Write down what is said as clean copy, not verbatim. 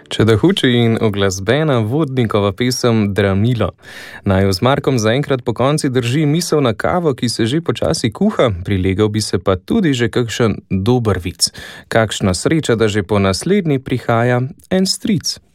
Čedahuči in uglasbena Vodnikova pesem Dramilo. Naju z Markom zaenkrat po konci drži misel na kavo, ki se že počasi kuha, prilegal bi se pa tudi že kakšen dober vic. Kakšna sreča, da že po naslednji prihaja en stric.